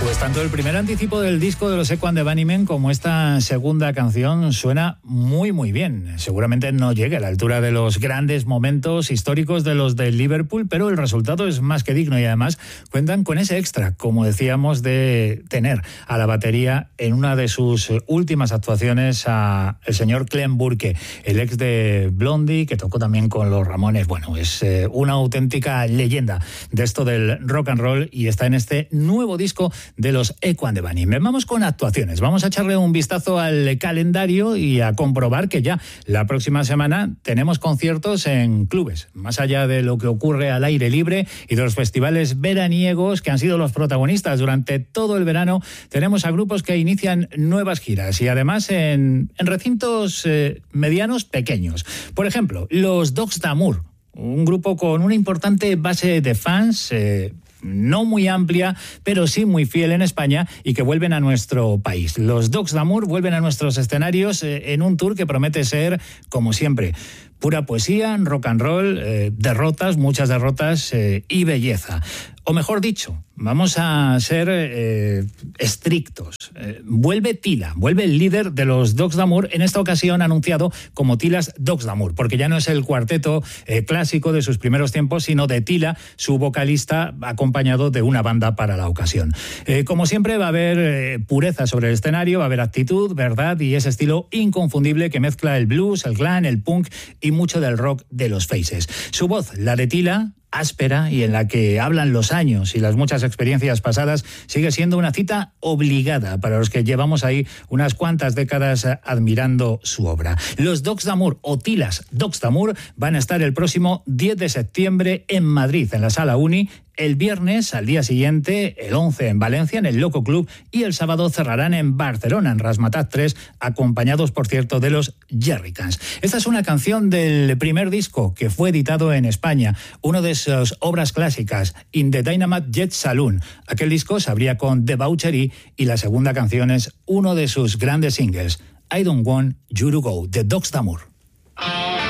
Pues tanto el primer anticipo del disco de los Echo and the Bunnymen como esta segunda canción suena muy muy bien. Seguramente no llegue a la altura de los grandes momentos históricos de los de Liverpool, pero el resultado es más que digno y además cuentan con ese extra, como decíamos, de tener a la batería en una de sus últimas actuaciones a el señor Clem Burke, el ex de Blondie, que tocó también con los Ramones. Bueno, es una auténtica leyenda de esto del rock and roll y está en este nuevo disco de los Echo and the Bunnymen. Vamos con actuaciones. Vamos a echarle un vistazo al calendario y a comprobar que ya la próxima semana tenemos conciertos en clubes. Más allá de lo que ocurre al aire libre y de los festivales veraniegos que han sido los protagonistas durante todo el verano, tenemos a grupos que inician nuevas giras y además en recintos medianos pequeños. Por ejemplo, los Dogs d'Amour, un grupo con una importante base de fans, no muy amplia, pero sí muy fiel en España y que vuelven a nuestro país. Los Dogs d'Amour vuelven a nuestros escenarios en un tour que promete ser, como siempre, pura poesía, rock and roll, derrotas, muchas derrotas y belleza. O mejor dicho, vamos a ser estrictos. Vuelve Tila, vuelve el líder de los Dogs d'Amour, en esta ocasión anunciado como Tila's Dogs d'Amour, porque ya no es el cuarteto clásico de sus primeros tiempos, sino de Tila, su vocalista, acompañado de una banda para la ocasión. Como siempre va a haber pureza sobre el escenario, va a haber actitud, verdad y ese estilo inconfundible que mezcla el blues, el glam, el punk y mucho del rock de los Faces. Su voz, la de Tila, áspera y en la que hablan los años y las muchas experiencias pasadas, sigue siendo una cita obligada para los que llevamos ahí unas cuantas décadas admirando su obra. Los Dogs d'Amour o Tila's Dogs d'Amour van a estar el próximo 10 de septiembre en Madrid, en la Sala Uni, el viernes, al día siguiente, el 11 en Valencia, en el Loco Club, y el sábado cerrarán en Barcelona, en Razzmatazz 3, acompañados, por cierto, de los Jerrycans. Esta es una canción del primer disco que fue editado en España, uno de sus obras clásicas, In the Dynamite Jet Saloon. Aquel disco se abría con Debauchery y la segunda canción es uno de sus grandes singles, I Don't Want You to Go, de Dogs d'Amour.